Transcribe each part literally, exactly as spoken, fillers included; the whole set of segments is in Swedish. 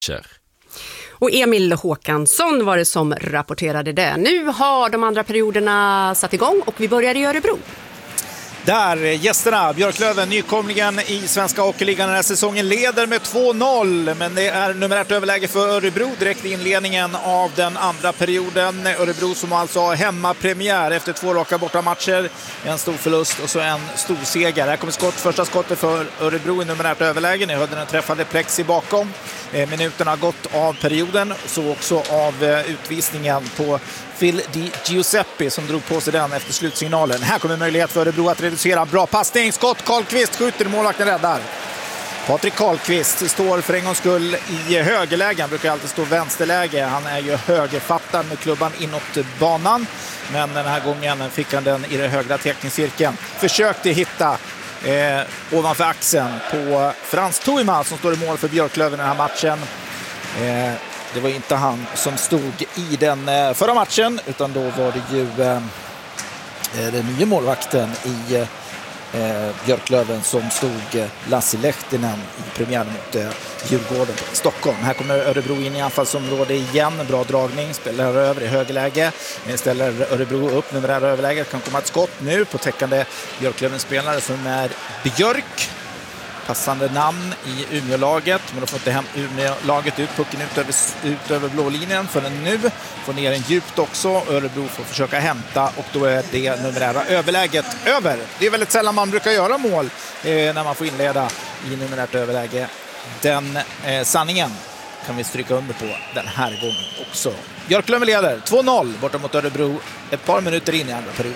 Och Emil Håkansson var det som rapporterade det. Nu har de andra perioderna satt igång och vi börjar i Örebro. Där gästerna, Björklöven, nykomlingen i Svenska Hockeyligan den här säsongen, leder med två noll. Men det är numerärt överläge för Örebro direkt i inledningen av den andra perioden. Örebro som alltså har hemmapremiär efter två raka borta matcher. En stor förlust och så en stor seger. Här kommer skott, första skottet för Örebro i numerärt överläge. Ni hörde den träffade Plexi bakom. Minuterna har gått av perioden, så också av utvisningen på Phil Di Giuseppe som drog på sig den efter slutsignalen. Här kommer möjlighet för Örebro att reducera. Bra passning, skott, Karlqvist skjuter, målvakten räddar. Patrik Karlqvist står för en gångs skull i högerläge. Han brukar alltid stå vänsterläge. Han är ju högerfattad med klubban inåt banan. Men den här gången fick han den i den högra teckningscirkeln. Försökte hitta Eh, ovanför axeln på Frans Toima som står i mål för Björklöven i den här matchen. Eh, det var inte han som stod i den eh, förra matchen, utan då var det ju eh, den nya målvakten i eh, Björklöven som stod eh, Lassi Lehtinen i premiären mot eh, Djurgården i Stockholm. Här kommer Örebro in i anfallsområde igen. Bra dragning, spelar över i högerläge. Ställer Örebro upp nu med det här överläget. Kan komma ett skott nu på täckande Björklövens spelare som är Björk. Passande namn i Umeå-laget. Men då får inte hem Umeå-laget ut. Pucken ut över, ut över blålinjen för den nu. Får ner den djupt också. Örebro får försöka hämta och då är det numerära överläget över. Det är väldigt sällan man brukar göra mål eh, när man får inleda i numerärt överläge. Den eh, sanningen kan vi stryka under på den här gången också. Björklöven leder två noll borta mot Örebro ett par minuter in i andra perioden.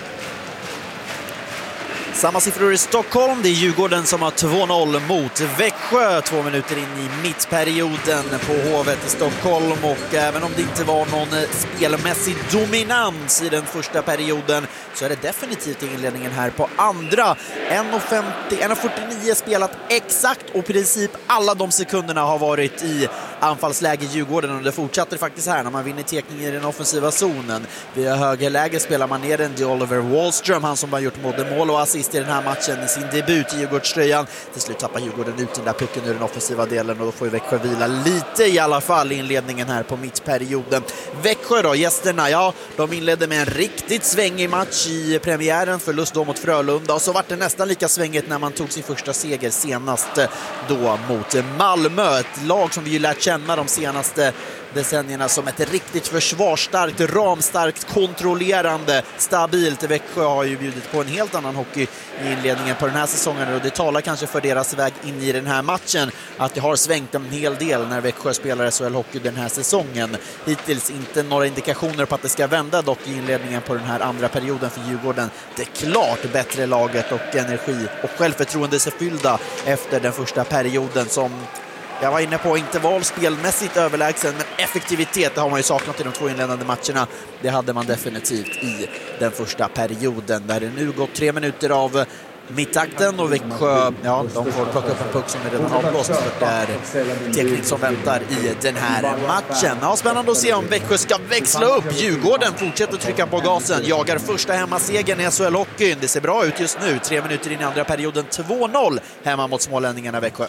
Samma siffror i Stockholm. Det är Djurgården som har två noll mot Växjö. Två minuter in i mittperioden på Hovet i Stockholm. Och även om det inte var någon spelmässig dominans i den första perioden så är det definitivt inledningen här på andra. en fyrtionio spelat exakt och i princip alla de sekunderna har varit i anfallsläge i Djurgården. Och det fortsätter faktiskt här när man vinner tekning i den offensiva zonen. Via högerläge spelar man ner den till Oliver Wallström, han som har gjort både mål och assist i den här matchen i sin debut i Djurgårdströjan. Till slut tappar Djurgården ut den där pucken ur den offensiva delen och då får ju Växjö vila lite i alla fall i inledningen här på mittperioden. Växjö då, gästerna, ja, de inledde med en riktigt svängig match i premiären, förlust då mot Frölunda och så var det nästan lika svängigt när man tog sin första seger senast då mot Malmö. Ett lag som vi ju lärt känna de senaste decennierna som ett riktigt försvarsstarkt, ramstarkt, kontrollerande, stabilt. Växjö har ju bjudit på en helt annan hockey i inledningen på den här säsongen och det talar kanske för deras väg in i den här matchen att det har svängt en hel del när Växjö spelar S H L-hockey den här säsongen. Hittills inte några indikationer på att det ska vända dock i inledningen på den här andra perioden för Djurgården. Det är klart bättre laget och energi och självförtroende sig fyllda efter den första perioden som jag var inne på, inte val spelmässigt överlägsen, men effektivitet det har man ju saknat i de två inledande matcherna. Det hade man definitivt i den första perioden. Där det nu gått tre minuter av mittakten och Växjö, ja, de får plocka upp en puck som är redan avblåst för det är teknik som väntar i den här matchen. Ja, spännande att se om Växjö ska växla upp. Djurgården fortsätter trycka på gasen, jagar första hemmasegern i S H L-hockeyn. Det ser bra ut just nu, tre minuter in i andra perioden, två noll hemma mot smålänningarna Växjö.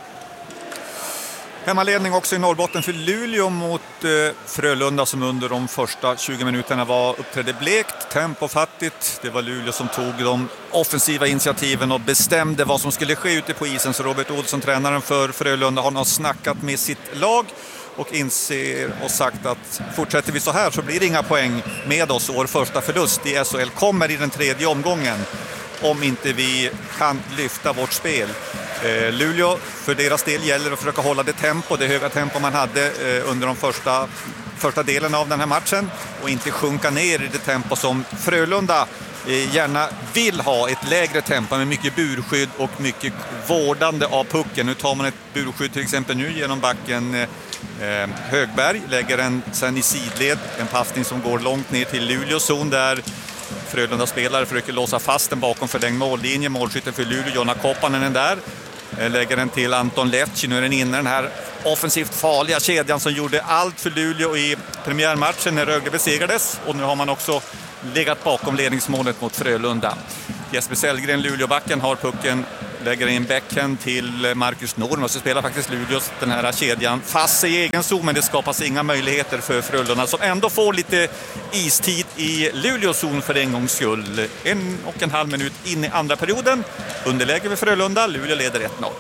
Hemmaledning också i Norrbotten för Luleå mot eh, Frölunda som under de första tjugo minuterna var uppträdde blekt, tempofattigt. Det var Luleå som tog de offensiva initiativen och bestämde vad som skulle ske ute på isen. Så Robert Olsson, tränaren för Frölunda, har nog snackat med sitt lag och inser och sagt att fortsätter vi så här så blir det inga poäng med oss. Vår första förlust i S H L kommer i den tredje omgången om inte vi kan lyfta vårt spel. Eh, Luleå, för deras del gäller att försöka hålla det tempo, det höga tempo man hade eh, under de första, första delen av den här matchen och inte sjunka ner i det tempo som Frölunda eh, gärna vill ha, ett lägre tempo med mycket burskydd och mycket vårdande av pucken. Nu tar man ett burskydd till exempel nu genom backen eh, Högberg, lägger den sen i sidled, en passning som går långt ner till Luleås zon där Frölunda spelare försöker låsa fast den bakom förlängd mållinje. Målskytten för Luleå, Jonna Koppanen, är där. Lägger den till Anton Lehti. Nu är den inne, den här offensivt farliga kedjan som gjorde allt för Luleå i premiärmatchen när Rögle besegrades. Och nu har man också legat bakom ledningsmålet mot Frölunda. Jesper Sellgren, Luleåbacken, har pucken lägger in backhand till Marcus Norm och så spelar faktiskt Luleå den här kedjan fast i egen zon, men det skapas inga möjligheter för Frölunda som ändå får lite istid i Luleås zon för en gångs skull. En och en halv minut in i andra perioden. Underläge för Frölunda, Luleå leder ett noll.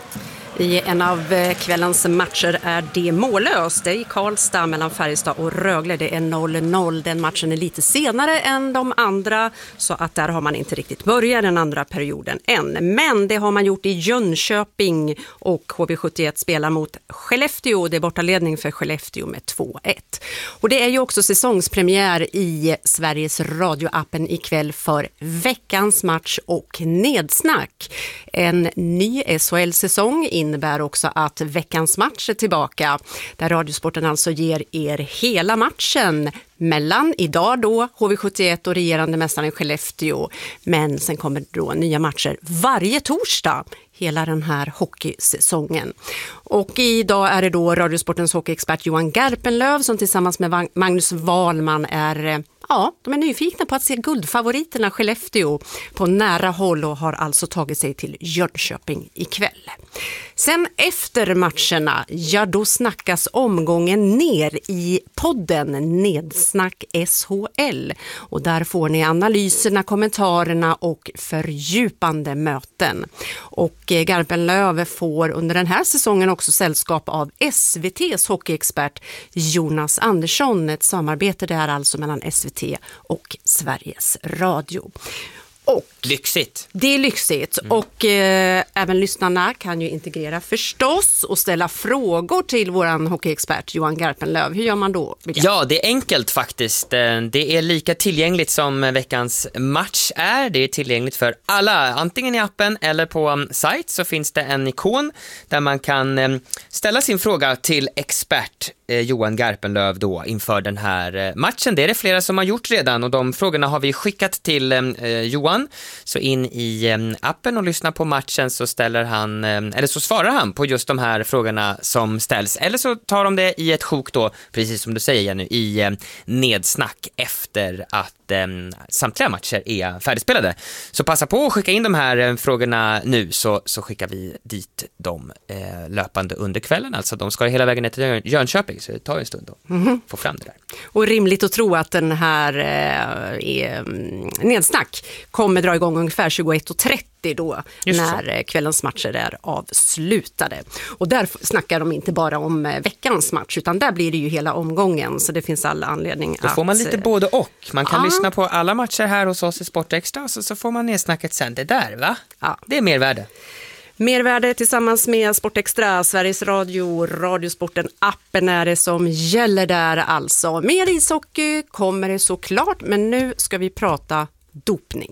I en av kvällens matcher är det mållöst. Det är i Karlstad mellan Färjestad och Rögle. Det är noll noll. Den matchen är lite senare än de andra, så att där har man inte riktigt börjat den andra perioden än. Men det har man gjort i Jönköping och H V sjuttioett spelar mot Skellefteå. Det är bortaledning för Skellefteå med två ett. Och det är ju också säsongspremiär i Sveriges radioappen ikväll för veckans match och nedsnack. En ny S H L-säsong innebär också att veckans match är tillbaka, där Radiosporten alltså ger er hela matchen mellan idag då H V sjuttioett och regerande mästaren Skellefteå. Men sen kommer då nya matcher varje torsdag hela den här hockeysäsongen. Och idag är det då Radiosportens hockeyexpert Johan Garpenlöv som tillsammans med Magnus Wahlman är, ja, de är nyfikna på att se guldfavoriterna Skellefteå på nära håll och har alltså tagit sig till Jönköping ikväll. Sen efter matcherna, ja då snackas omgången ner i podden Nedsnack S H L. Och där får ni analyserna, kommentarerna och fördjupande möten. Och Garpenlöv får under den här säsongen också sällskap av S V T:s hockeyexpert Jonas Andersson. Ett samarbete där alltså mellan S V T och Sveriges Radio. Och lyxigt. Det är lyxigt mm. och eh, även lyssnarna kan ju integrera förstås och ställa frågor till våran hockeyexpert Johan Garpenlöv. Hur gör man då? Ja, det är enkelt faktiskt. Det är lika tillgängligt som veckans match är. Det är tillgängligt för alla. Antingen i appen eller på sajt så finns det en ikon där man kan ställa sin fråga till expert Johan Garpenlöv då inför den här matchen. Det är det flera som har gjort redan och de frågorna har vi skickat till eh, Johan. Så in i eh, appen och lyssna på matchen så ställer han eh, eller så svarar han på just de här frågorna som ställs. Eller så tar de det i ett sjok då, precis som du säger Jenny, i eh, nedsnack efter att eh, samtliga matcher är färdigspelade. Så passa på att skicka in de här eh, frågorna nu så, så skickar vi dit dem eh, löpande under kvällen. Alltså de ska hela vägen ner till Jönköping. Så det tar en stund att mm-hmm. få fram det där. Och rimligt att tro att den här eh, nedsnack kommer dra igång ungefär tjugoett och trettio då när kvällens matcher är avslutade. Och där snackar de inte bara om veckans match utan där blir det ju hela omgången så det finns all anledning då att... får man lite både och. Man kan ja. lyssna på alla matcher här hos oss i Sportextra och så, så får man nedsnacket sen. Det där va? Ja. Det är mervärde. Mervärde tillsammans med Sportextra, Sveriges Radio, Radiosporten, appen är det som gäller där alltså. Mer ishockey kommer det såklart, men nu ska vi prata dopning.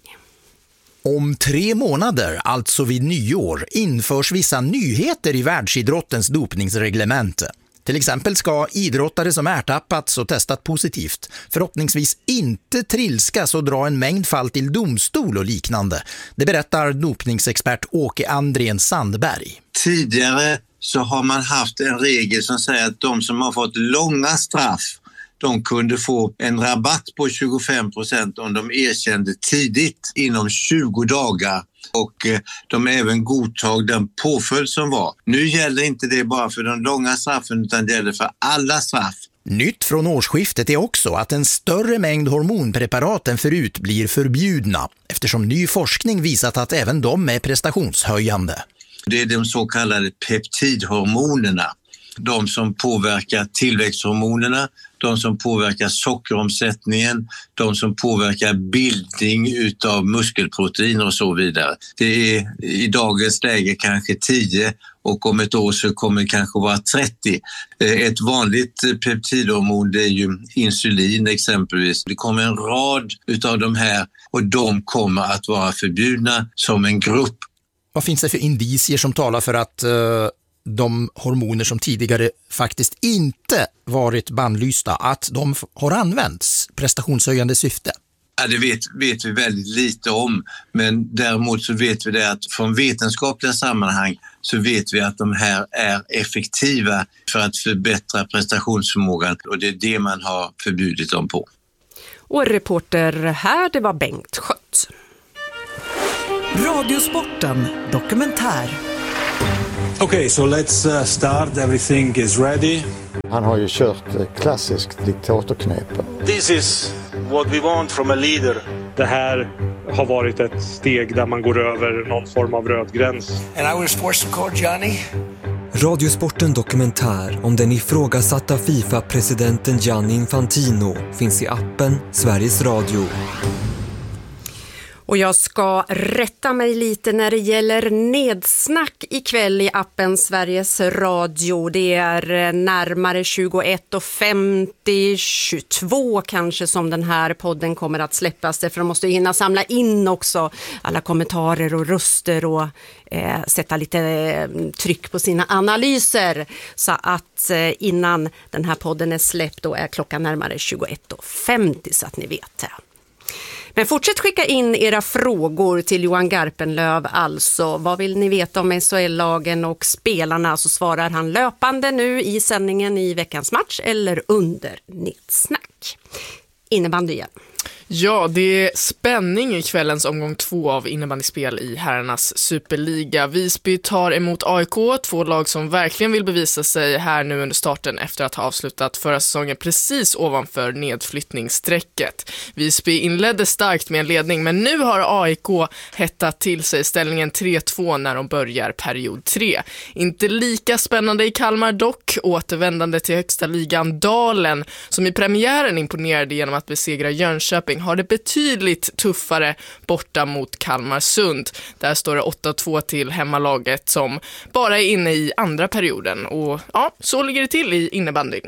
Om tre månader, alltså vid nyår, införs vissa nyheter i världsidrottens dopningsreglemente. Till exempel ska idrottare som ertappats och testat positivt förhoppningsvis inte trilskas och dra en mängd fall till domstol och liknande. Det berättar dopningsexpert Åke Andrén Sandberg. Tidigare så har man haft en regel som säger att de som har fått långa straff de kunde få en rabatt på tjugofem procent om de erkände tidigt inom tjugo dagar och de även godtog den påföljd som var. Nu gäller inte det bara för de långa straffen utan det gäller för alla straff. Nytt från årsskiftet är också att en större mängd hormonpreparat än förut blir förbjudna eftersom ny forskning visat att även de är prestationshöjande. Det är de så kallade peptidhormonerna. De som påverkar tillväxthormonerna, de som påverkar sockeromsättningen, de som påverkar bildning utav muskelproteiner och så vidare. Det är i dagens läge kanske tio och om ett år så kommer det kanske vara trettio. Ett vanligt peptidhormon det är ju insulin exempelvis. Det kommer en rad utav de här och de kommer att vara förbjudna som en grupp. Vad finns det för indicier som talar för att uh... de hormoner som tidigare faktiskt inte varit bannlysta, att de har använts prestationshöjande syfte? Ja, det vet, vet vi väldigt lite om, men däremot så vet vi det att från vetenskapliga sammanhang så vet vi att de här är effektiva för att förbättra prestationsförmågan och det är det man har förbjudit dem på. Och reporter här, det var Bengt Skött. Radiosporten dokumentär. Okay, so let's uh, start. Everything is ready. Han har ju kört eh, klassiskt diktatorknep. This is what we want from a leader. Det här har varit ett steg där man går över någon form av röd gräns. And I was forced to call Johnny. Radiosporten dokumentär om den ifrågasatta FIFA-presidenten Gianni Infantino finns i appen Sveriges Radio. Och jag ska rätta mig lite när det gäller nedsnack ikväll i appen Sveriges Radio. Det är närmare tjugoett och femtio, tjugotvå kanske som den här podden kommer att släppas. För de måste hinna samla in också alla kommentarer och röster och eh, sätta lite eh, tryck på sina analyser. Så att eh, innan den här podden är släppt då är klockan närmare tjugoett och femtio så att ni vet det. Men fortsätt skicka in era frågor till Johan Garpenlöv alltså. Vad vill ni veta om S H L-lagen och spelarna, så svarar han löpande nu i sändningen i veckans match eller under nedsnack. Innebandy igen. Ja, det är spänning i kvällens omgång två av innebandyspel i herrarnas superliga. Visby tar emot A I K, två lag som verkligen vill bevisa sig här nu under starten efter att ha avslutat förra säsongen precis ovanför nedflyttningsstrecket. Visby inledde starkt med en ledning, men nu har A I K hettat till sig ställningen tre två när de börjar period tre. Inte lika spännande i Kalmar dock, återvändande till högsta ligan Dalen som i premiären imponerade genom att besegra Jönköping har det betydligt tuffare borta mot Kalmarsund. Där står det åtta två till hemmalaget som bara är inne i andra perioden. Och ja, så ligger det till i innebandyn.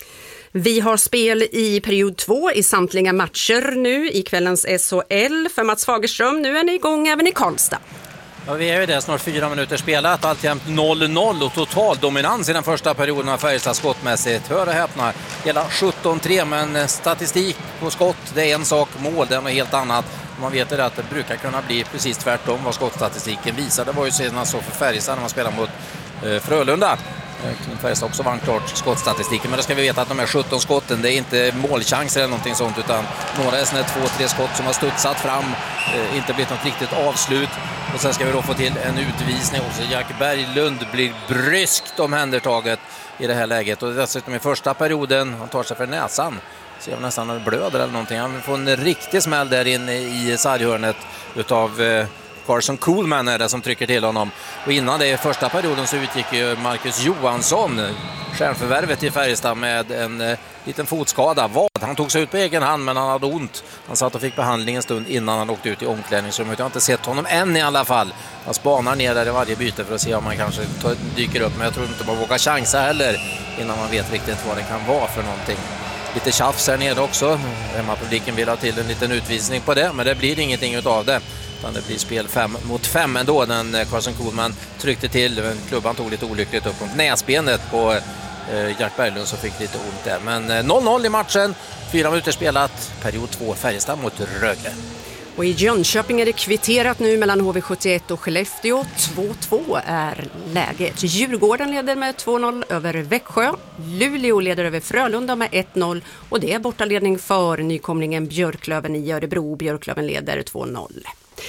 Vi har spel i period två i samtliga matcher nu i kvällens S H L. För Mats Fagerström, nu är ni igång även i Karlstad. Ja, vi är ju det, snart fyra minuter spelat, alltjämt noll noll och total dominans i den första perioden av Färjestad skottmässigt. Hör och häpna, hela sjutton tre, men statistik på skott, det är en sak, mål det är något helt annat. Man vet ju att det brukar kunna bli precis tvärtom vad skottstatistiken visar. Det var ju senast så för Färjestad när man spelar mot eh, Frölunda. Färjestad också vann klart skottstatistiken, men då ska vi veta att de här sjutton skotten, det är inte målchanser eller någonting sånt, utan några är såna två, tre skott som har studsat fram, eh, inte blivit något riktigt avslut. Och sen ska vi då få till en utvisning också. Jack Berglund blir bryskt omhändertaget i det här läget, och dessutom i första perioden, han tar sig för näsan, ser jag nästan han blöder eller någonting. Han får en riktig smäll där inne i sarghörnet utav eh, Carson Coolman är det som trycker till honom. Och innan det i första perioden så utgick ju Marcus Johansson, stjärnförvärvet i Färjestad, med en eh, liten fotskada. Vad? Han tog sig ut på egen hand, men han hade ont. Han satt och fick behandling en stund innan han åkte ut i omklädningsrummet. Jag har inte sett honom än i alla fall. Han spanar ner där i varje byte för att se om man kanske dyker upp. Men jag tror inte man vågar chansa heller innan man vet riktigt vad det kan vara för någonting. Lite tjafs här nere också. Hemmapubliken vill ha till en liten utvisning på det, men det blir ingenting utav det. Det blir spel fem mot fem ändå. Den Carson Coolman tryckte till. Klubban tog lite olyckligt upp mot näsbenet på eh, Jack Berglund, som fick lite ont där. Men eh, noll noll i matchen. Fyra minuter spelat. Period två Färjestad mot Rögle. Och i Jönköping är det kvitterat nu mellan H V sjuttioett och Skellefteå. två två är läget. Djurgården leder med två noll över Växjö. Luleå leder över Frölunda med ett noll. Och det är bortaledning för nykomlingen Björklöven i Örebro. Björklöven leder två noll.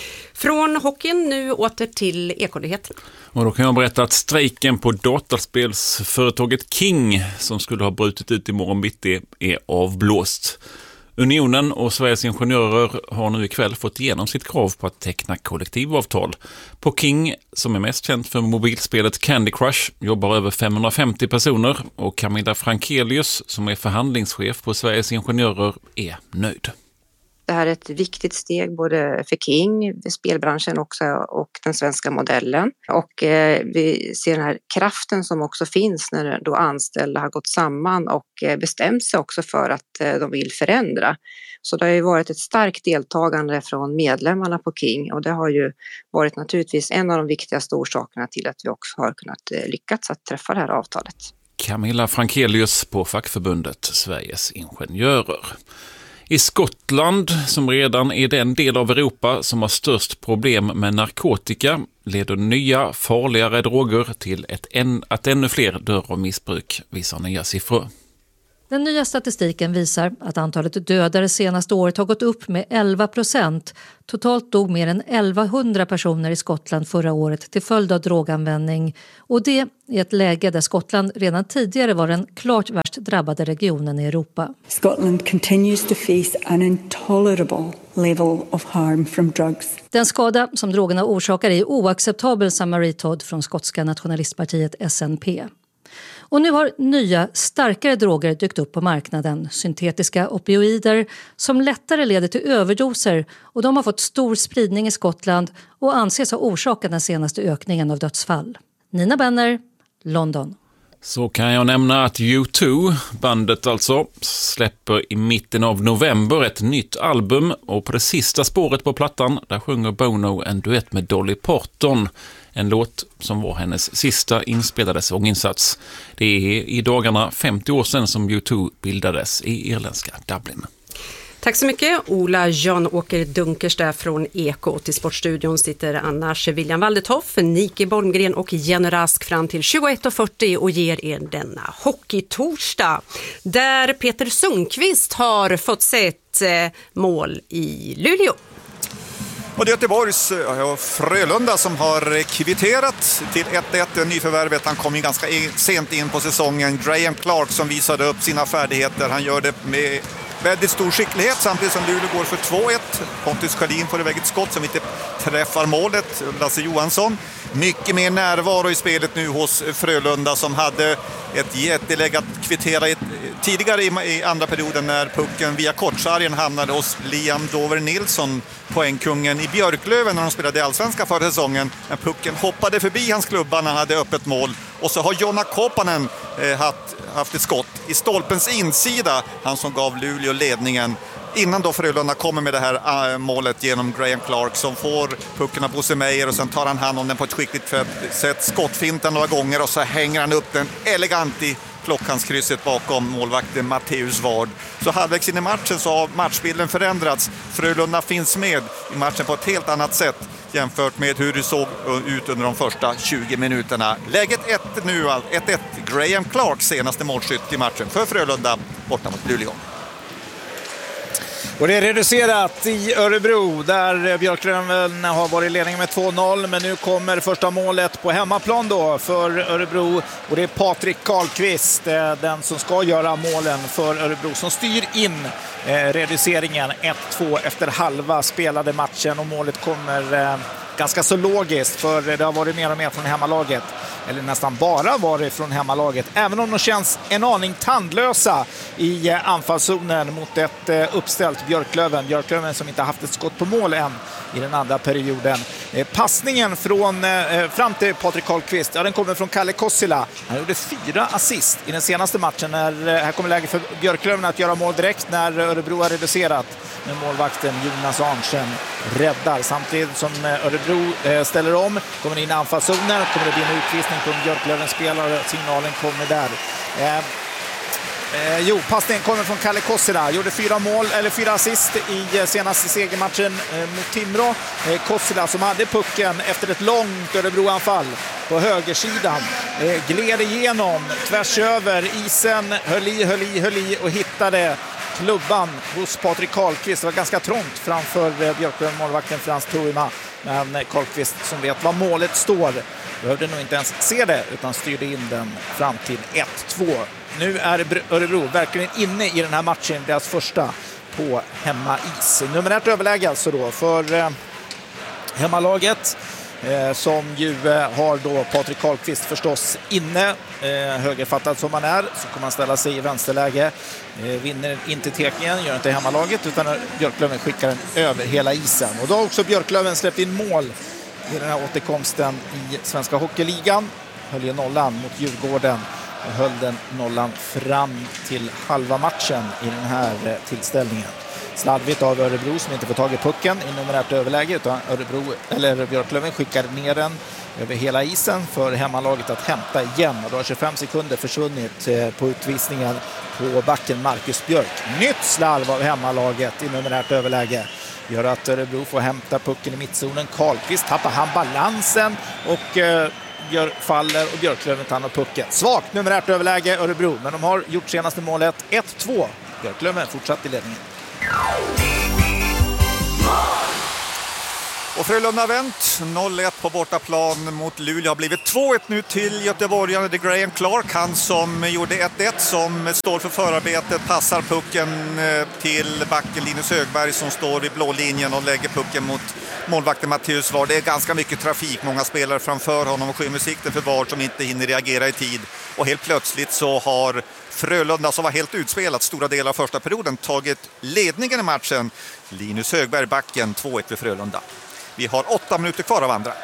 Från hockeyn nu åter till Ekonyheterna. Och då kan jag berätta att strejken på dataspelsföretaget King, som skulle ha brutit ut i morgon bitti, är avblåst. Unionen och Sveriges ingenjörer har nu ikväll fått igenom sitt krav på att teckna kollektivavtal. På King, som är mest känt för mobilspelet Candy Crush, jobbar över femhundrafemtio personer, och Camilla Frankelius, som är förhandlingschef på Sveriges ingenjörer, är nöjd. Det här är ett viktigt steg både för King, spelbranschen också, och den svenska modellen. Och eh, vi ser den här kraften som också finns när då anställda har gått samman och eh, bestämt sig också för att eh, de vill förändra. Så det har ju varit ett starkt deltagande från medlemmarna på King, och det har ju varit naturligtvis en av de viktigaste orsakerna till att vi också har kunnat eh, lyckats att träffa det här avtalet. Camilla Frankelius på fackförbundet Sveriges ingenjörer. I Skottland, som redan är den del av Europa som har störst problem med narkotika, leder nya, farligare droger till ett än, att ännu fler dör av missbruk, visar nya siffror. Den nya statistiken visar att antalet dödade senaste året har gått upp med elva procent. Totalt dog mer än elvahundra personer i Skottland förra året till följd av droganvändning. Och det i ett läge där Skottland redan tidigare var den klart värst drabbade regionen i Europa. Scotland continues to face an intolerable level of harm from drugs. Den skada som drogerna orsakar är oacceptabel, sa Marie Todd från skotska nationalistpartiet S N P. Och nu har nya, starkare droger dykt upp på marknaden. Syntetiska opioider som lättare leder till överdoser, och de har fått stor spridning i Skottland och anses ha orsakat den senaste ökningen av dödsfall. Nina Benner, London. Så kan jag nämna att U två, bandet alltså, släpper i mitten av november ett nytt album, och på det sista spåret på plattan där sjunger Bono en duett med Dolly Parton. En låt som var hennes sista inspelade sånginsats. Det är i dagarna femtio år sedan som U två bildades i irländska Dublin. Tack så mycket. Ola Jan-Åker Dunkers där från Eko. Till Sportstudion sitter annars William Waldetoff, Nike Bolmgren och Jenny Rask fram till tjugoett och fyrtio och ger er denna hockeytorsdag. Där Peter Sundqvist har fått sett eh, mål i Luleå. Och det är Göteborgs ja, Frölunda som har kvitterat till ett ett. Nyförvärvet, han kom ju ganska sent in på säsongen. Graham Clark som visade upp sina färdigheter. Han gör det med väldigt stor skicklighet samtidigt som Luleå går för två ett. Pontus Sjödin får iväg ett skott som inte träffar målet. Lasse Johansson. Mycket mer närvaro i spelet nu hos Frölunda som hade ett jätteläge att kvittera ett, tidigare i, i andra perioden när pucken via kortsargen hamnade hos Liam Dover Nilsson, poängkungen i Björklöven när de spelade i Allsvenska förra säsongen. Men pucken hoppade förbi hans klubba när han hade öppet mål. Och så har Jonna Koppanen eh, haft, haft ett skott i stolpens insida, han som gav Luleå ledningen. Innan då Frölunda kommer med det här äh, målet genom Graham Clark som får pucken av Bosse Meyer och sen tar han hand om den på ett skickligt sätt. Skottfinten några gånger och så hänger han upp den elegant i klockhandskrysset bakom målvakten Matteus Ward. Så halvvägs in i matchen så har matchbilden förändrats. Frölunda finns med i matchen på ett helt annat sätt jämfört med hur det såg ut under de första tjugo minuterna. Läget ett nu, ett ett. Graham Clark senaste målskytt i matchen för Frölunda borta mot Luleå. Och det är reducerat i Örebro där Björklöven har varit i ledning med två noll, men nu kommer första målet på hemmaplan då för Örebro, och det är Patrik Karlqvist, den som ska göra målen för Örebro, som styr in reduceringen ett två efter halva spelade matchen, och målet kommer ganska så logiskt för det har varit mer och mer från hemmalaget, eller nästan bara varit från hemmalaget, även om de känns en aning tandlösa i anfallszonen mot ett uppställt Björklöven. Björklöven som inte haft ett skott på mål än i den andra perioden. Passningen från, fram till Patrik Karlqvist, ja, den kommer från Kalle Kossila. Han gjorde fyra assist i den senaste matchen. När, här kommer läge för Björklöven att göra mål direkt när Örebro har reducerat. Men målvakten Jonas Arntzen räddar. Samtidigt som Örebro ställer om, kommer in i anfallszonen, kommer det bli en utvisning på en Björklövens spelare. Signalen kommer där. Eh, eh, jo, passningen kommer från Kalle Kossila. Gjorde fyra mål, eller fyra assist i senaste segermatchen eh, mot Timrå. Eh, Kossila som hade pucken efter ett långt Örebro-anfall på högersidan. Eh, gled igenom, tvärs över isen, höll i, höll i, höll i och hittade klubban hos Patrik Karlqvist. Det var ganska trångt framför Björklöven målvakten Frans Tuima. Men Karlqvist som vet vad målet står behövde nog inte ens se det utan styrde in den fram till ett två. Nu är Örebro verkligen inne i den här matchen, deras första på hemmais. Nummer ett överläge alltså då för eh, hemmalaget. Eh, som ju eh, har då Patrik Karlqvist förstås inne, eh, högerfattad som han är, så kommer han ställa sig i vänsterläge, eh, vinner inte tekningen, gör inte hemmalaget utan Björklöven skickar den över hela isen, och då har också Björklöven släppt in mål i den här återkomsten i Svenska Hockeyligan. Höll ju nollan mot Djurgården och höll den nollan fram till halva matchen i den här eh, tillställningen. Sladvigt av Örebro som inte får tag i pucken i numerärt överläge, utan Örebro, eller Björklöven skickar ner den över hela isen för hemmalaget att hämta igen, och då har tjugofem sekunder försvunnit på utvisningen på backen Marcus Björk. Nytt slarv av hemmalaget i numerärt överläge gör att Örebro får hämta pucken i mittzonen. Karlqvist tappar han balansen och Gör faller och Björklöven tar pucken. Svagt numerärt överläge Örebro, men de har gjort senaste målet ett två. Björklöven fortsatt i ledningen. Och Frölunda har vänt. noll ett på bortaplan mot Luleå har blivit två ett nu till göteborgaren. Det är Graham Clark, han som gjorde ett ett, som står för förarbetet, passar pucken till backen Linus Högberg som står vid blå linjen och lägger pucken mot målvakten Mattias Ward. Det är ganska mycket trafik, många spelare framför honom och skymmer sikten för Ward som inte hinner reagera i tid. Och helt plötsligt så har Frölunda, som var helt utspelat stora delar av första perioden, tagit ledningen i matchen. Linus Högberg backen, två ett för Frölunda. Vi har åtta minuter kvar av andra.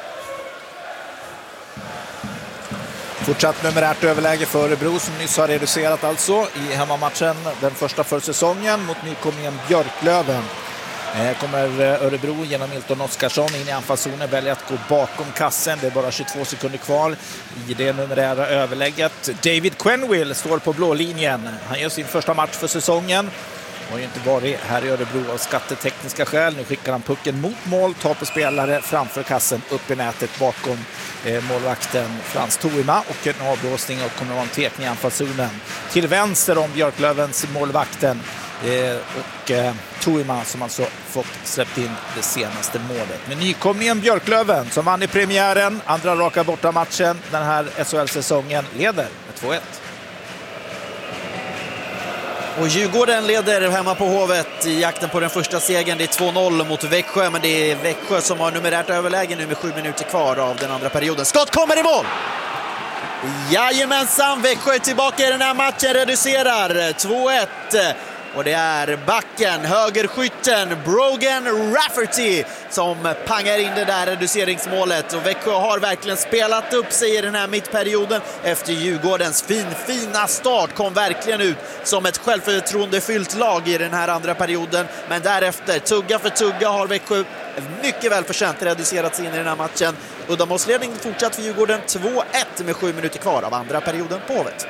Fortsatt numerärt överläge för Örebro som nyss har reducerat alltså i hemmamatchen. Den första för säsongen mot nykomlingen Björklöven. Kommer Örebro genom Milton Oskarsson in i anfallszonen, väljer att gå bakom kassen. Det är bara tjugotvå sekunder kvar i det numerära överlägget. David Quenneville står på blå linjen. Han gör sin första match för säsongen. Har ju inte varit här i Örebro av skattetekniska skäl. Nu skickar han pucken mot mål, tar på spelare framför kassen, upp i nätet bakom eh, målvakten Frans Toima, och en avblåsning och kommer att vara en tekning i anfallszonen. Till vänster om Björklövens målvakten eh, och eh, Toima som alltså fått släppt in det senaste målet. Men nykomlingen Björklöven som vann i premiären, andra raka borta matchen den här S H L-säsongen, leder med två ett. Och Djurgården leder hemma på Hovet i jakten på den första segern. Det är två noll mot Växjö, men det är Växjö som har numerärt överläge nu med sju minuter kvar av den andra perioden. Skott kommer i mål! Jajamensan, Växjö är tillbaka i den här matchen, reducerar två ett. Och det är backen, högerskytten Brogan Rafferty som pangar in det där reduceringsmålet. Och Växjö har verkligen spelat upp sig i den här mittperioden efter Djurgårdens fin, fina start. Kom verkligen ut som ett självförtroendefyllt lag i den här andra perioden. Men därefter, tugga för tugga, har Växjö mycket väl förtjänt reducerat sig in i den här matchen. Uddamålsledning fortsatt för Djurgården två ett med sju minuter kvar av andra perioden på Hovet.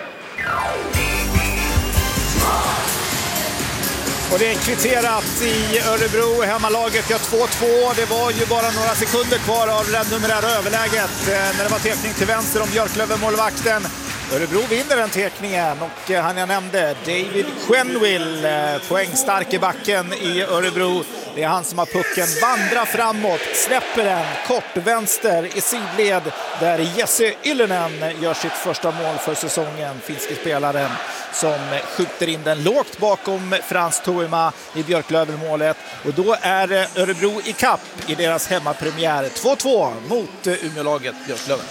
Och det är kvitterat i Örebro. Hemmalaget gör två två. Det var ju bara några sekunder kvar av det numerära överläget när det var tekning till vänster om Björklöven-målvakten. Örebro vinner den tekningen och han jag nämnde, David Quenneville, poängstark i backen i Örebro. Det är han som har pucken, vandrar framåt, släpper den kort vänster i sidled där Jesse Ylönen gör sitt första mål för säsongen. Finske spelaren som skjuter in den lågt bakom Frans Toima i Björklöven-målet. Och då är Örebro i kapp i deras hemmapremiär. två två mot Umeålaget Björklöven.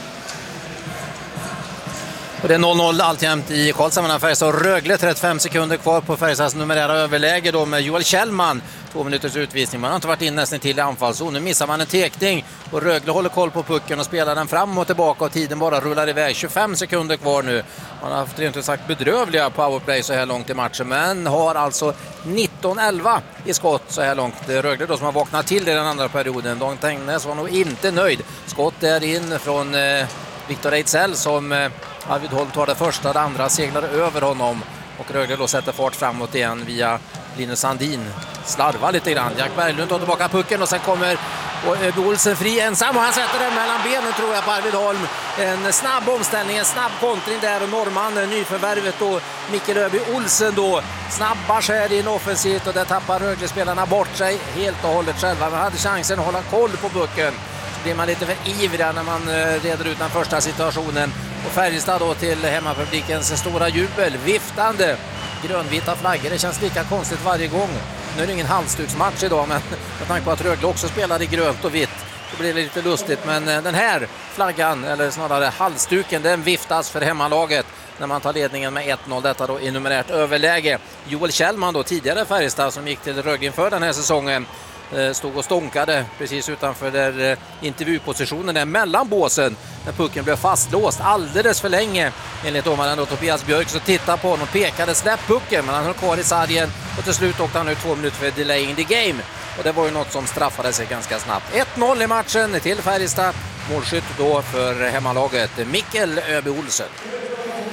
Och det är noll noll alltjämt i Karlstad mellan Färjestad och Rögle. trettiofem sekunder kvar på Färjestads numerära överläge då med Joel Kjellman. Två minuters utvisning. Man har inte varit in nästan till i anfallszon. Nu missar man en tekning och Rögle håller koll på pucken och spelar den fram och tillbaka och tiden bara rullar iväg. tjugofem sekunder kvar nu. Man har haft rent ut sagt bedrövliga powerplay så här långt i matchen, men har alltså nitton elva i skott så här långt. Rögle då som har vaknat till i den andra perioden. Don Tengnes var nog inte nöjd. Skott är in från eh, Viktor Ejdsell som eh, Arvid Holm tar det första, det andra seglar över honom och Rögle då sätter fart framåt igen via Linus Sandin. Slarvar lite grann. Jack Berglund tar tillbaka pucken och sen kommer och Olsen fri ensam och han sätter den mellan benen tror jag på Arvid Holm. En snabb omställning, en snabb kontring där och Norrman, nyförvärvet då, Mikkel Öby Olsen då, snabba skär in offensivt och där tappar Rögle-spelarna bort sig helt och hållet själva. Man hade chansen att hålla koll på pucken. Så blir man lite för ivrig när man reder ut den första situationen. Och Färjestad då till hemmapublikens stora jubel, viftande grönvita flaggor. Det känns lika konstigt varje gång. Nu är det ingen halsduksmatch idag, men med tanke på att Rögle också spelar i grönt och vitt så blir det lite lustigt. Men den här flaggan, eller snarare halsduken, den viftas för hemmalaget när man tar ledningen med ett noll. Detta då i numerärt överläge. Joel Kjellman då, tidigare Färjestad som gick till Rögle inför den här säsongen, stod och stånkade precis utanför där intervjupositionen där mellan båsen när pucken blev fastlåst alldeles för länge enligt domaren då Tobias Björk. Så tittade på honom och pekade släpp pucken, men han höll kvar i sargen och till slut åkte han ut två minuter för delaying the game och det var ju något som straffade sig ganska snabbt. ett noll i matchen till Färjestad, målskytt då för hemmalaget Mikkel Öby Olsen.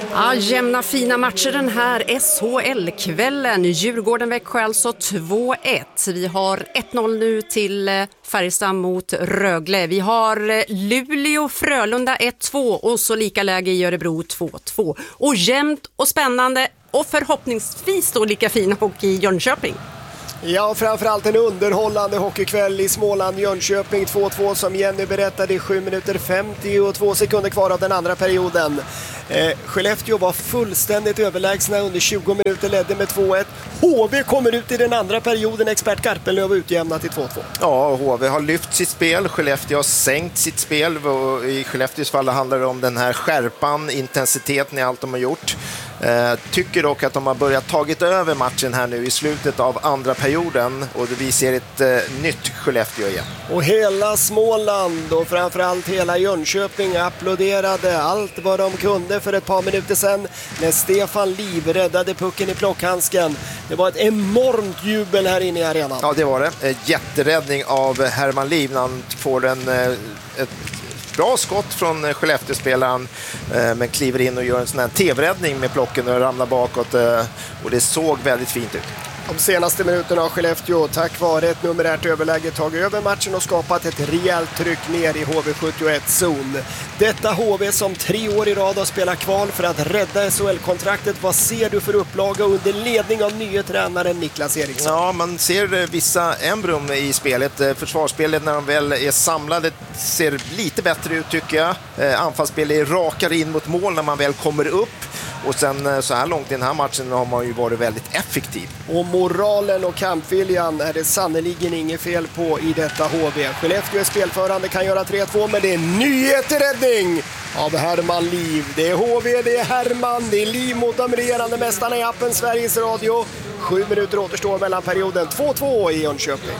Ja, jämna fina matcher den här S H L-kvällen. Djurgården-Växjö alltså två ett. Vi har ett noll nu till Färjestad mot Rögle. Vi har Luleå-Frölunda ett två och så lika läge i Örebro två två. Och jämnt och spännande och förhoppningsvis då lika fin hockey i Jönköping. Ja, framförallt en underhållande hockeykväll i Småland, Jönköping två två som Jenny berättade i sju minuter femtiotvå sekunder kvar av den andra perioden. Eh, Skellefteå var fullständigt överlägsna under tjugo minuter, ledde med två ett. H V kommer ut i den andra perioden, expert Karpenlöv utjämnat till två två. Ja, H V har lyft sitt spel, Skellefteå har sänkt sitt spel. I Skellefteås fall handlar det om den här skärpan, intensiteten i allt de har gjort. Eh, tycker dock att de har börjat tagit över matchen här nu i slutet av andra perioden och vi ser ett eh, nytt Skellefteå igen. Och hela Småland och framförallt hela Jönköping applåderade allt vad de kunde för ett par minuter sedan när Stefan Liv räddade pucken i plockhandsken. Det var ett enormt jubel här inne i arenan. Ja, det var det. En jätteräddning av Herman Liv när han får en, ett bra skott från Skellefteå-spelaren men kliver in och gör en sån här tv-räddning med plocken och ramlar bakåt och det såg väldigt fint ut. De senaste minuterna har Skellefteå tack vare ett numerärt överläge tagit över matchen och skapat ett rejält tryck ner i H V sjuttioett-zon. Detta H V som tre år i rad har spelat kval för att rädda S H L-kontraktet. Vad ser du för upplaga under ledning av nya tränaren Niklas Eriksson? Ja, man ser vissa embrum i spelet. Försvarsspelet när de väl är samlade ser lite bättre ut tycker jag. Anfallsspelet är rakare in mot mål när man väl kommer upp. Och sen så här långt i den här matchen har man ju varit väldigt effektiv. Och moralen och kampviljan är det sannoliken inget fel på i detta H V. Skellefteå är spelförande, kan göra tre två, men det är nyhetsräddning av Herman Liv. Det är H V, det är Herman, det är Liv mot de regerande mästarna i appen Sveriges Radio. Sju minuter återstår mellan perioden två två i Jönköping.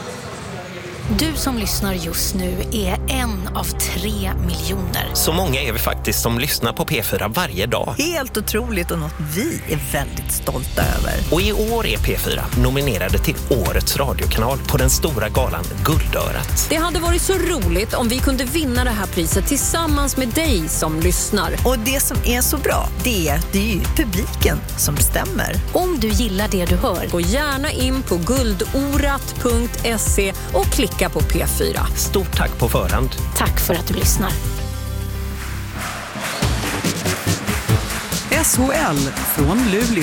Du som lyssnar just nu är en av tre miljoner. Så många är vi faktiskt som lyssnar på P fyra varje dag. Helt otroligt och något vi är väldigt stolta över. Och i år är P fyra nominerade till Årets radiokanal på den stora galan Guldörat. Det hade varit så roligt om vi kunde vinna det här priset tillsammans med dig som lyssnar. Och det som är så bra, det är det är ju publiken som bestämmer. Om du gillar det du hör, gå gärna in på guldorat punkt se och klicka på P fyra. Stort tack på förhand. Tack för att du lyssnar. S H L från Luleå.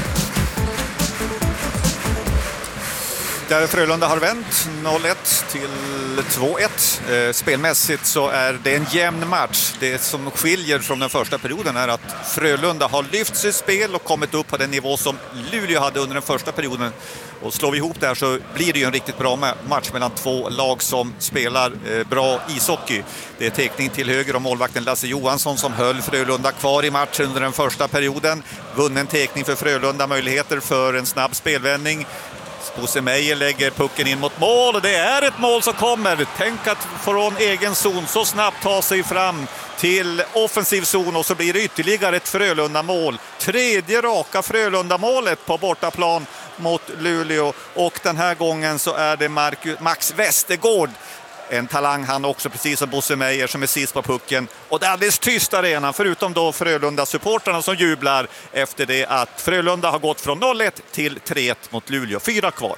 Där Frölunda har vänt noll ett till två ett. Eh, spelmässigt så är det en jämn match. Det som skiljer från den första perioden är att Frölunda har lyft sitt spel och kommit upp på den nivå som Luleå hade under den första perioden. Och slår vi ihop det här så blir det ju en riktigt bra match mellan två lag som spelar eh, bra ishockey. Det är teckning till höger om målvakten Lasse Johansson som höll Frölunda kvar i matchen under den första perioden. Vunnen teckning för Frölunda, möjligheter för en snabb spelvändning. Bosse Meijer lägger pucken in mot mål och det är ett mål som kommer. Tänk att från egen zon så snabbt ta sig fram till offensiv zon och så blir det ytterligare ett Frölunda-mål. Tredje raka Frölunda-målet på bortaplan mot Luleå och den här gången så är det Marcus, Max Westergård. En talang han också, precis som Bosse Meijer som är sist på pucken. Och det är alldeles tyst arenan, förutom då Frölunda-supporterna som jublar efter det att Frölunda har gått från noll ett till tre ett mot Luleå. Fyra kvar.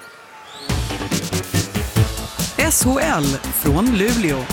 S H L från Luleå.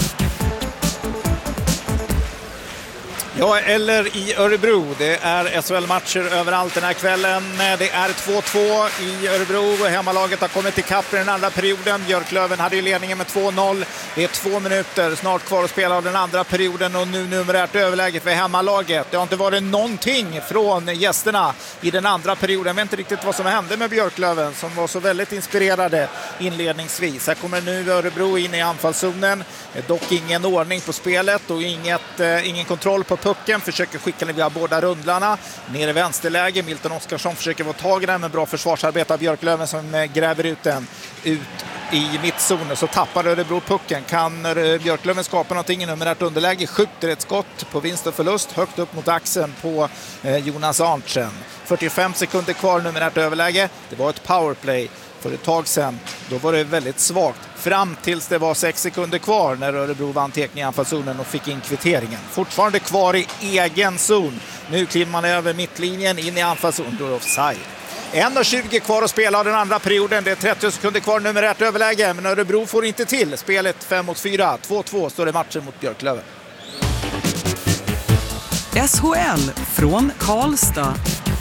Ja, eller i Örebro. Det är S H L-matcher överallt den här kvällen. Det är två två i Örebro. Hemmalaget har kommit till kapp i den andra perioden. Björklöven hade ju ledningen med två noll. Det är två minuter snart kvar att spela av den andra perioden och nu numerärt överläget för hemmalaget. Det har inte varit någonting från gästerna i den andra perioden. Jag vet inte riktigt vad som hände med Björklöven som var så väldigt inspirerade inledningsvis. Här kommer nu Örebro in i anfallszonen. Dock ingen ordning på spelet och inget, eh, ingen kontroll på pucken, försöker skicka den via båda rundlarna. Ner i vänsterläge, Milton Oskarsson försöker få tag i den, men bra försvarsarbete av Björklöven som gräver ut den ut i mittzonen så tappar Örebro pucken. Kan Björklöven skapa någonting i numerärt underläge? Skjuter ett skott på vinst och förlust högt upp mot axeln på Jonas Arntzen. fyrtiofem sekunder kvar numerärt överläge. Det var ett powerplay för ett tag sedan. Då var det väldigt svagt. Fram tills det var sex sekunder kvar när Örebro vann tekning i anfallszonen och fick in kvitteringen. Fortfarande kvar i egen zon. Nu kliver man över mittlinjen in i anfallszon. Då är det offside. en tjugo kvar att spela av den andra perioden. Det är trettio sekunder kvar numerärt överläge. Men Örebro får inte till. Spelet fem mot fyra. två två står det matchen mot Björklöven. S H L från Karlstad.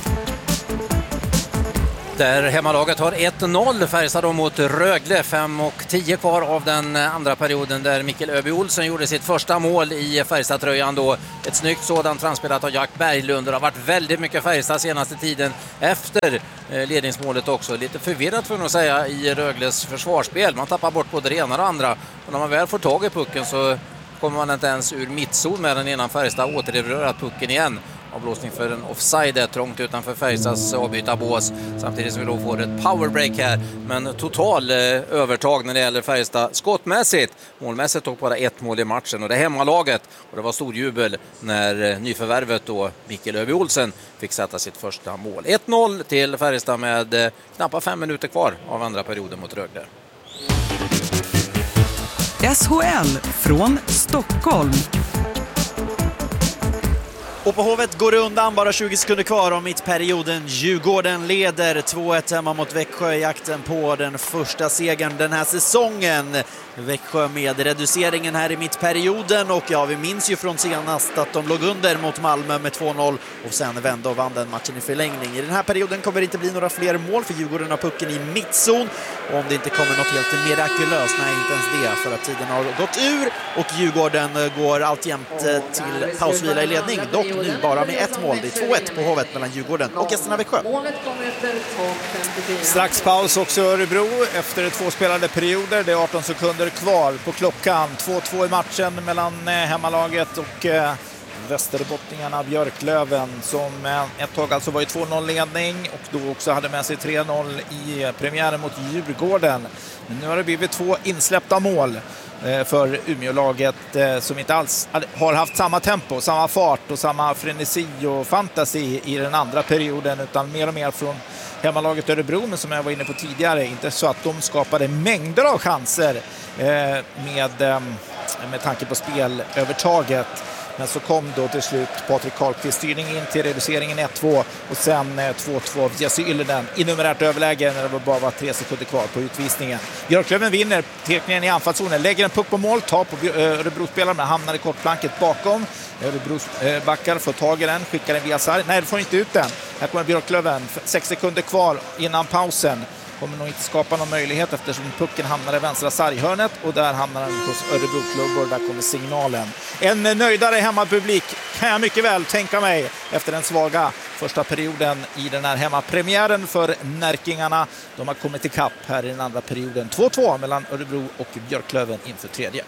Där hemmalaget har ett noll, Färjestad då mot Rögle, fem och tio kvar av den andra perioden där Mikkel Öby Olsen gjorde sitt första mål i Färjestad-tröjan då. Ett snyggt sådant framspelat av Jack Berglund. Det har varit väldigt mycket Färjestad senaste tiden efter ledningsmålet också. Lite förvirrat för att säga i Rögles försvarsspel. Man tappar bort både det ena och det andra. Och när man väl får tag i pucken så kommer man inte ens ur mittzon med den innan Färjestad återerövrat pucken igen. Avblåsning för en offside trångt utanför Färjestads avbytarbås. Samtidigt som vi då får ett powerbreak här. Men total eh, övertag när det gäller Färjestad skottmässigt. Målmässigt tog bara ett mål i matchen och det är hemmalaget. Och det var stor jubel när eh, nyförvärvet då Mikkel Öby Olsen fick sätta sitt första mål. ett noll till Färjestad med eh, knappt fem minuter kvar av andra perioden mot Rögle. S H L från Stockholm. Och på Hovet går det undan, bara tjugo sekunder kvar om mittperioden. Djurgården leder två ett hemma mot Växjö i jakten på den första segern den här säsongen. Växjö med reduceringen här i mittperioden och ja, vi minns ju från senast att de låg under mot Malmö med två noll och sen vände och vann den matchen i förlängning. I den här perioden kommer det inte bli några fler mål för Djurgården har pucken i mittzon och om det inte kommer något helt mirakulöst, nej inte ens det för att tiden har gått ur och Djurgården går alltjämt till pausvila i ledning, dock nu bara med ett mål. Det är två ett på Hovet mellan Djurgården och gästerna Växjö. Strax paus också Örebro efter två spelade perioder. Det är arton sekunder kvar på klockan. två två i matchen mellan hemmalaget och eh, västerbottningarna Björklöven som eh, ett tag alltså var i två noll ledning och då också hade med sig tre noll i premiären mot Djurgården. Men nu har det blivit två insläppta mål eh, för Umeålaget eh, som inte alls har haft samma tempo, samma fart och samma frenesi och fantasi i den andra perioden utan mer och mer från hemmalaget Örebro, men som jag var inne på tidigare, inte så att de skapade mängder av chanser eh, med, eh, med tanke på spelövertaget. Men så kom då till slut Patrik Karlqvist styrning in till reduceringen ett två och sen eh, två två av Jesse Yllinen i numerärt överläge när det bara var tre sekunder kvar på utvisningen. Björklöven vinner tekningen i anfallszonen, lägger en puck på mål, tar på Örebro-spelaren men hamnar i kortplanket bakom. Örebro eh, backar, får tag i den, skickar den via sarg. Nej, det får inte ut den. Här kommer Björklöven, sex sekunder kvar innan pausen. Kommer nog inte skapa någon möjlighet eftersom pucken hamnar i vänstra sarghörnet och där hamnar den hos Örebro-klubbor. Där kommer signalen. En nöjdare hemmapublik kan jag mycket väl tänka mig efter den svaga första perioden i den här hemmapremiären för Närkingarna. De har kommit i kapp här i den andra perioden. två två mellan Örebro och Björklöven inför tredje.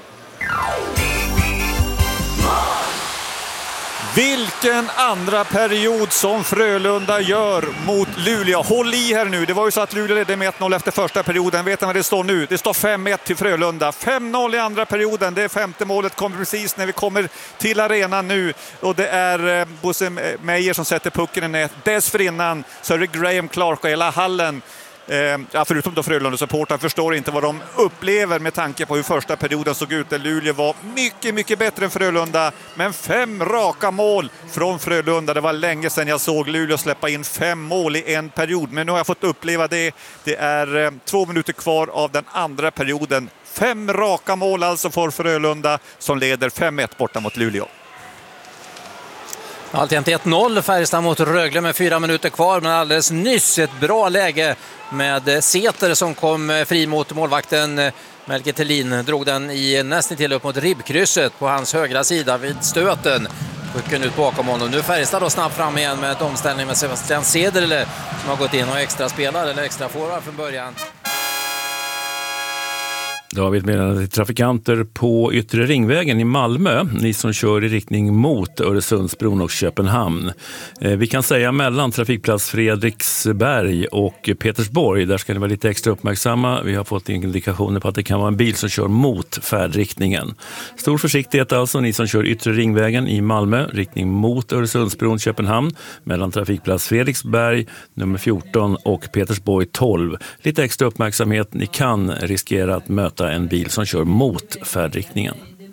Vilken andra period som Frölunda gör mot Luleå. Håll i här nu. Det var ju så att Luleå ledde med ett noll efter första perioden. Vet ni vad det står nu? Det står fem ett till Frölunda. fem noll i andra perioden. Det femte målet kommer precis när vi kommer till arenan nu. Och det är Bosse Meijer som sätter pucken i nät. Dessförinnan så är det Graham Clark och hela hallen. Ja, förutom då Frölunda-supportrar förstår inte vad de upplever med tanke på hur första perioden såg ut. Där Luleå var mycket, mycket bättre än Frölunda. Men fem raka mål från Frölunda. Det var länge sedan jag såg Luleå släppa in fem mål i en period. Men nu har jag fått uppleva det. Det är eh, två minuter kvar av den andra perioden. Fem raka mål alltså för Frölunda som leder fem ett borta mot Luleå. Alltjämt ett noll Färjestad mot Rögle med fyra minuter kvar, men alldeles nyss ett bra läge med Säter som kom fri mot målvakten. Melker Thelin drog den i nästan till upp mot ribbkrysset på hans högra sida vid stöten. Pucken ut bakom honom. Nu Färjestad då snabbt fram igen med ett omställning med Sebastian Cederle som har gått in och extra spelar eller extra forward från början. David menar till trafikanter på Yttre Ringvägen i Malmö, ni som kör i riktning mot Öresundsbron och Köpenhamn. Vi kan säga mellan trafikplats Fredriksberg och Petersborg, där ska ni vara lite extra uppmärksamma. Vi har fått indikationer på att det kan vara en bil som kör mot färdriktningen. Stor försiktighet alltså, ni som kör Yttre Ringvägen i Malmö, riktning mot Öresundsbron Köpenhamn, mellan trafikplats Fredriksberg nummer fjorton och Petersborg tolv. Lite extra uppmärksamhet, ni kan riskera att möta en bil som kör mot färdriktningen.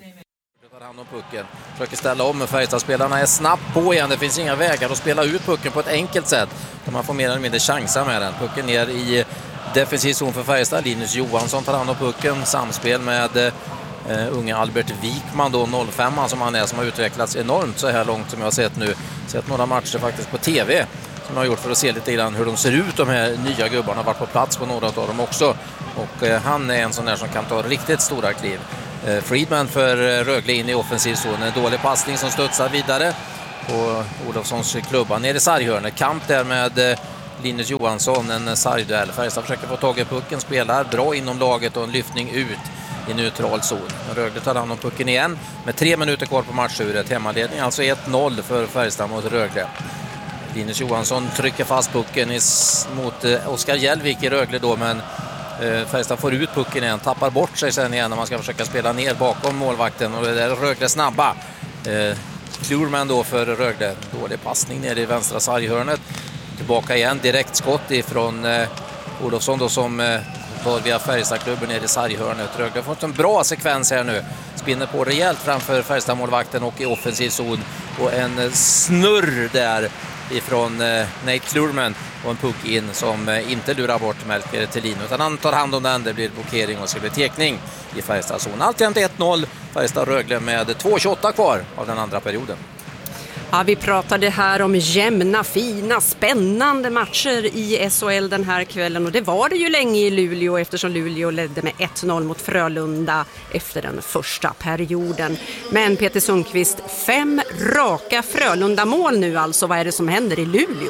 Pucken. Försöker ställa om, men Färjestadspelarna är snabbt på igen. Det finns inga vägar att spela ut pucken på ett enkelt sätt. Man får mer eller mindre chansa med den. Pucken ner i defensiv zon för Färjestad. Linus Johansson tar hand om pucken. Samspel med eh, unga Albert Wikman då, noll fem som han är, som har utvecklats enormt så här långt som jag har sett nu. Sett några matcher faktiskt på tv som jag har gjort för att se lite grann hur de ser ut, de här nya gubbarna. Har varit på plats på några av dem också. Och eh, han är en sån där som kan ta riktigt stora kliv. Eh, Friedman för Rögle in i offensiv zon. En dålig passning som studsar vidare på Olofssons klubba ner i sarghörnet. Kamp där med eh, Linus Johansson, en sargduell. Färjestad försöker få tag i pucken, spelar bra inom laget och en lyftning ut i neutral zon. Rögle tar hand om pucken igen med tre minuter kvar på matchuret. Hemmaledning alltså ett noll för Färjestad mot Rögle. Linus Johansson trycker fast pucken i, mot eh, Oskar Hjälvik i Rögle då, men eh, Färjestad får ut pucken igen, tappar bort sig sen igen när man ska försöka spela ner bakom målvakten, och det är Rögle snabba. Eh, Klurman då för Rögle, dålig passning ner i vänstra sarghörnet. Tillbaka igen, direkt skott ifrån eh, Olofsson då, som eh, var via Färjestadklubben ner i sarghörnet. Rögle har fått en bra sekvens här nu. Spinner på rejält framför Färjestad-målvakten och i offensiv zon. Och en snurr där ifrån eh, Nate Klurman och en puck in som eh, inte lurar bort Melker Thelin, utan han tar hand om den. Det blir blockering och så blir tekning i Färjestad-zon. Alltjämt ett noll, Färjestad-Rögle med två tjugoåtta kvar av den andra perioden. Ja, vi pratade här om jämna, fina, spännande matcher i S H L den här kvällen, och det var det ju länge i Luleå eftersom Luleå ledde med ett noll mot Frölunda efter den första perioden. Men Peter Sundqvist, fem raka Frölunda-mål nu alltså. Vad är det som händer i Luleå?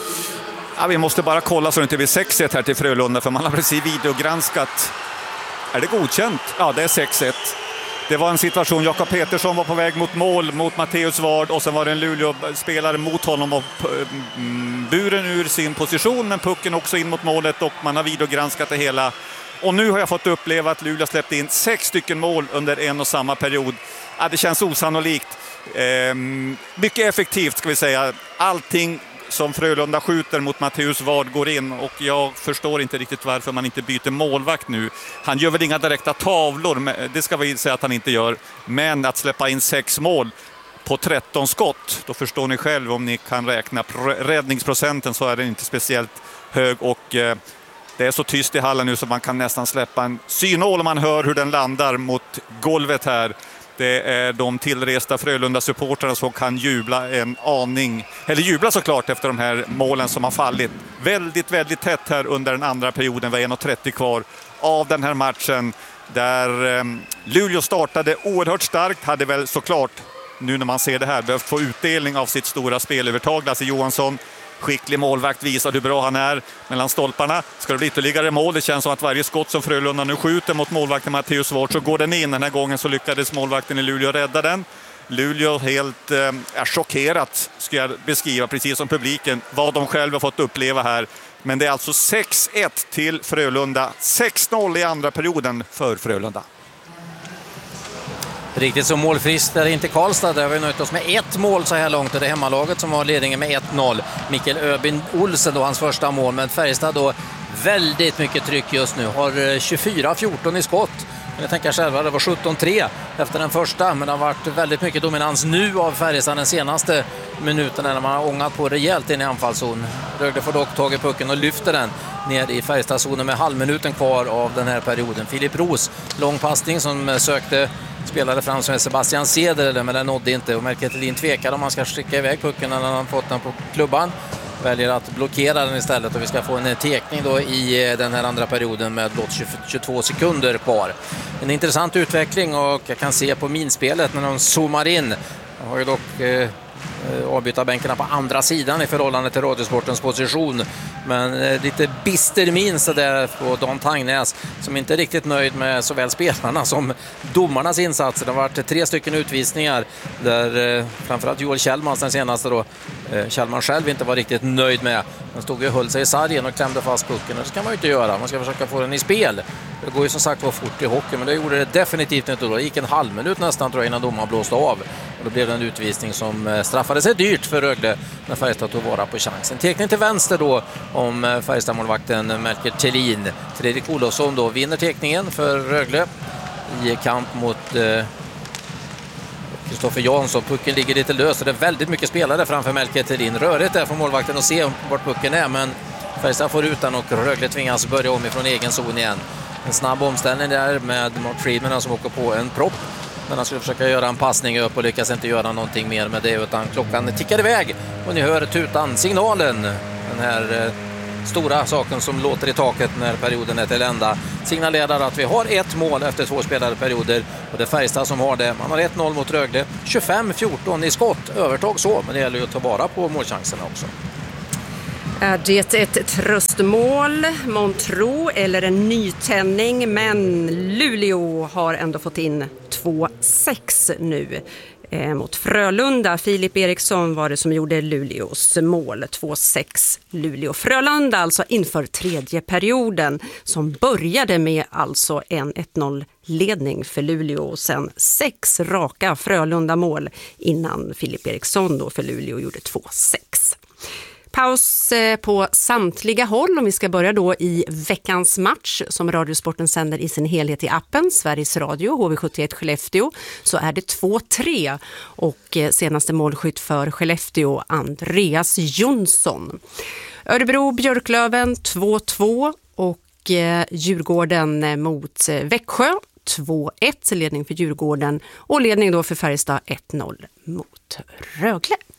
Ja, vi måste bara kolla så det inte blir sex ett här till Frölunda, för man har precis videogranskat. Är det godkänt? Ja, det är sex ett. Det var en situation, Jakob Petersson var på väg mot mål mot Matteus Ward, och sen var det en Luleå-spelare mot honom och buren ur sin position, men pucken också in mot målet, och man har videogranskat det hela. Och nu har jag fått uppleva att Luleå släppte in sex stycken mål under en och samma period. Ja, det känns osannolikt. Ehm, mycket effektivt ska vi säga. Allting som Frölunda skjuter mot Matteus Ward går in, och jag förstår inte riktigt varför man inte byter målvakt nu. Han gör väl inga direkta tavlor, det ska vi säga att han inte gör, men att släppa in sex mål på tretton skott, då förstår ni själv om ni kan räkna räddningsprocenten, så är den inte speciellt hög, och eh, det är så tyst i hallen nu så man kan nästan släppa en synål om man hör hur den landar mot golvet här. Det är de tillresta Frölunda-supportrarna som kan jubla en aning, eller jubla såklart efter de här målen som har fallit. Väldigt, väldigt tätt här under den andra perioden, var en trettio kvar av den här matchen, där eh, Luleå startade oerhört starkt, hade väl såklart, nu när man ser det här, behövt få utdelning av sitt stora spelövertag. Lasse Johansson, skicklig målvakt, visar hur bra han är mellan stolparna. Ska det bli ytterligare mål? Det känns som att varje skott som Frölunda nu skjuter mot målvakten Matteus Ward, så går den in. Den här gången så lyckades målvakten i Luleå rädda den. Luleå helt eh, är chockerat, ska jag beskriva, precis som publiken, vad de själva fått uppleva här. Men det är alltså sex ett till Frölunda. sex noll i andra perioden för Frölunda. Riktigt så målfrist är det inte Karlstad. Där har vi nöjt oss med ett mål så här långt. Det är hemmalaget som har ledningen med ett noll. Mikael Öbin Olsen då, hans första mål. Men Färjestad då väldigt mycket tryck just nu. Har tjugofyra fjorton i skott. Jag tänker själva, det var sjutton tre efter den första. Men det har varit väldigt mycket dominans nu av Färjestad den senaste minuten när man har ångat på rejält in i anfallszon. Rögle får dock tag i pucken och lyfter den ner i Färjestadzonen med halvminuten kvar av den här perioden. Filip Roos, lång passning som sökte, spelade fram som Sebastian Ceder, men den nådde inte, och Melker Thelin tvekade om man ska skicka iväg pucken när han fått den på klubban. Väljer att blockera den istället, och vi ska få en tekning då i den här andra perioden med blott tjugotvå sekunder kvar. En intressant utveckling, och jag kan se på minspelet när de zoomar in. Jag har ju dock eh, avbytarbänkarna på andra sidan i förhållande till Radiosportens position. Men eh, lite bister min så där på Dan Tangnäs som inte är riktigt nöjd med såväl spelarna som domarnas insatser. Det har varit tre stycken utvisningar där eh, framförallt Joel Kjellman den senaste då. Eh, Kjellman själv inte var riktigt nöjd med. Han stod ju och höll sig i sargen och klämde fast pucken. Det ska man ju inte göra. Man ska försöka få den i spel. Det går ju som sagt var fort i hockey, men det gjorde det definitivt inte då. Det gick en halv minut nästan tror jag innan domaren blåste av. Och då blev det en utvisning som straffade sig dyrt för Rögle när Färjestad tog vara på chansen. Tekning till vänster då om Färjestad-målvakten Melker Thelin. Fredrik Olofsson då vinner tekningen för Rögle i kamp mot Kristoffer Jansson. Pucken ligger lite lös och det är väldigt mycket spelare framför Melker Thelin. Rörigt där från målvakten att se vart pucken är, men Färjestad får ut den och Rögle tvingas börja om ifrån egen zon igen. En snabb omställning där med Mark Friedman som åker på en propp. Men han skulle försöka göra en passning upp och lyckas inte göra någonting mer med det, utan klockan tickar iväg. Och ni hör tutan, signalen. Den här eh, stora saken som låter i taket när perioden är till ända. Signalerar att vi har ett mål efter två spelade perioder. Och det är Färjestad som har det. Man har ett noll mot Rögle. tjugofem fjorton i skott. Övertag så, men det gäller ju att ta vara på målchanserna också. Är det ett tröstmål, Montreux eller en nytändning? Men Luleå har ändå fått in två sex nu eh, mot Frölunda. Filip Eriksson var det som gjorde Luleås mål. två sex Luleå. Frölunda alltså inför tredje perioden som började med alltså en ett noll-ledning för Luleå och sen sex raka Frölunda-mål innan Filip Eriksson då för Luleå gjorde två sex. Paus på samtliga håll, om vi ska börja då i veckans match som Radiosporten sänder i sin helhet i appen Sveriges Radio, H V sjuttioett Skellefteå, så är det två tre och senaste målskytt för Skellefteå Andreas Jonsson. Örebro Björklöven två två och Djurgården mot Växjö två ett, ledning för Djurgården och ledning då för Färjestad ett noll mot Rögle.